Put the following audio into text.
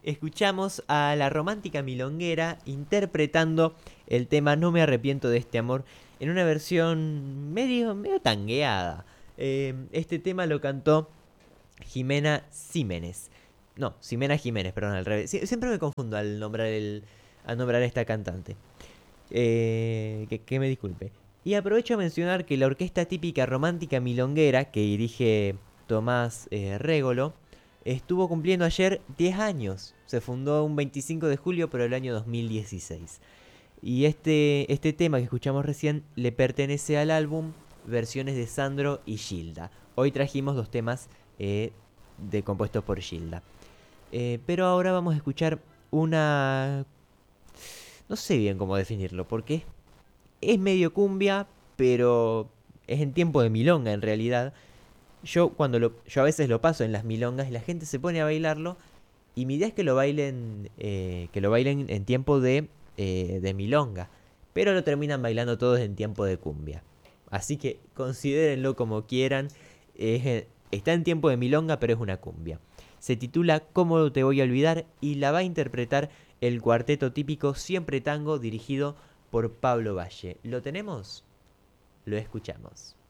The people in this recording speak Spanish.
escuchamos a la romántica milonguera interpretando el tema No me arrepiento de este amor en una versión medio tangueada. Este tema lo cantó Jimena Ximénez. No, Ximena Jiménez, perdón, al revés. Siempre me confundo al nombrar a esta cantante. Que me disculpe. Y aprovecho a mencionar que la orquesta típica romántica milonguera que dirige Tomás Régolo estuvo cumpliendo ayer 10 años. Se fundó un 25 de julio por el año 2016. Y este tema que escuchamos recién le pertenece al álbum Versiones de Sandro y Gilda. Hoy trajimos dos temas compuestos por Gilda. Pero ahora vamos a escuchar una... No sé bien cómo definirlo, porque es medio cumbia, pero es en tiempo de milonga en realidad. Yo a veces lo paso en las milongas y la gente se pone a bailarlo. Y mi idea es que lo bailen en tiempo de milonga. Pero lo terminan bailando todos en tiempo de cumbia. Así que considérenlo como quieran. Está en tiempo de milonga, pero es una cumbia. Se titula ¿Cómo te voy a olvidar? Y la va a interpretar el cuarteto típico Siempre Tango dirigido por Pablo Valle. ¿Lo tenemos? Lo escuchamos.